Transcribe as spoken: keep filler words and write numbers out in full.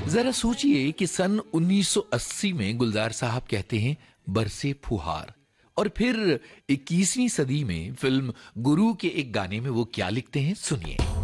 जरा सोचिए कि सन उन्नीस सौ अस्सी में गुलजार साहब कहते हैं बरसे फुहार, और फिर इक्कीसवीं सदी में फिल्म गुरु के एक गाने में वो क्या लिखते हैं, सुनिए।